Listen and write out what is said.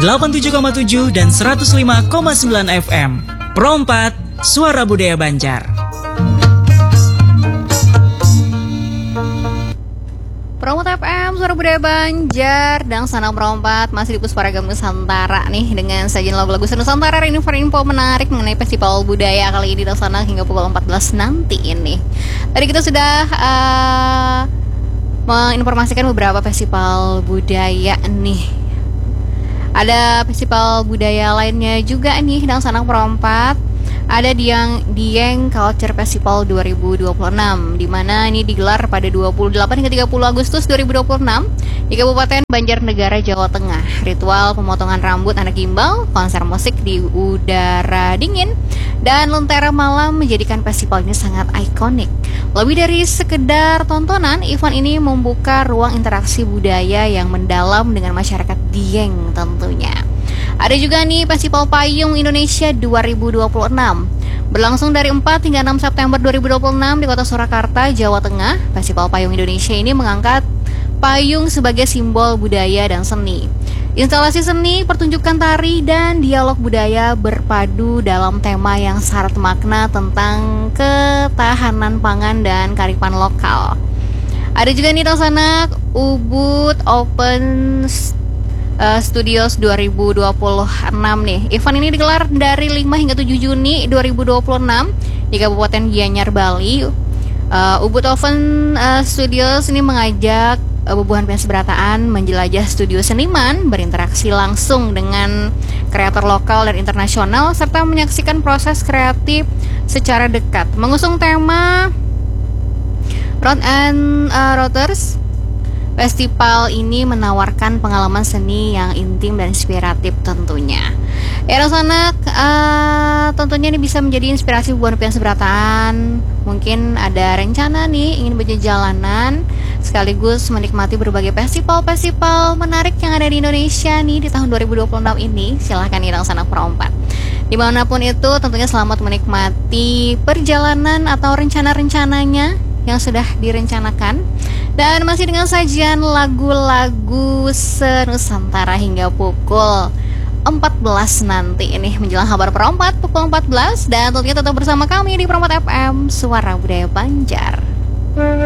87,7 dan 105,9 FM. Pro 4, Suara Budaya Banjar. Pro 4 FM, Suara Budaya Banjar, dan Sanang Pro 4 masih di Pusparagam Nusantara nih dengan sajian lagu-lagu Nusantara, info menarik mengenai festival budaya kali ini dilaksanakan hingga pukul 14 nanti ini. Tadi kita sudah menginformasikan beberapa festival budaya nih. Ada festival budaya lainnya juga nih dalam Sanang Pro 4. Ada Dieng Culture Festival 2026, di mana ini digelar pada 28 hingga 30 Agustus 2026 di Kabupaten Banjarnegara, Jawa Tengah. Ritual pemotongan rambut anak gimbal, konser musik di udara dingin, dan lentera malam menjadikan festival ini sangat ikonik. Lebih dari sekedar tontonan, event ini membuka ruang interaksi budaya yang mendalam dengan masyarakat Dieng tentunya. Ada juga nih Festival Payung Indonesia 2026, berlangsung dari 4 hingga 6 September 2026 di Kota Surakarta, Jawa Tengah. Festival Payung Indonesia ini mengangkat payung sebagai simbol budaya dan seni. Instalasi seni, pertunjukan tari, dan dialog budaya berpadu dalam tema yang syarat makna tentang ketahanan pangan dan kearifan lokal. Ada juga nih Tosanak Ubud Open Studios 2026 nih. Event ini digelar dari 5 hingga 7 Juni 2026 di Kabupaten Gianyar, Bali. Ubud Open Studios ini mengajak bubuhan penseberataan menjelajah studio seniman, berinteraksi langsung dengan kreator lokal dan internasional, serta menyaksikan proses kreatif secara dekat. Mengusung tema Road and Routers, festival ini menawarkan pengalaman seni yang intim dan inspiratif tentunya. Ya Rosanak, tentunya ini bisa menjadi inspirasi buat penseberataan. Mungkin ada rencana nih ingin berjalanan sekaligus menikmati berbagai festival-festival menarik yang ada di Indonesia nih di tahun 2026 ini. Silahkan nih Rosanak Pro 4. Dimanapun itu tentunya selamat menikmati perjalanan atau rencana-rencananya yang sudah direncanakan. Dan masih dengan sajian lagu-lagu senusantara hingga pukul 14 nanti ini menjelang kabar Pro 4 pukul 14. Dan tentunya tetap bersama kami di Pro 4 FM, Suara Budaya Banjar.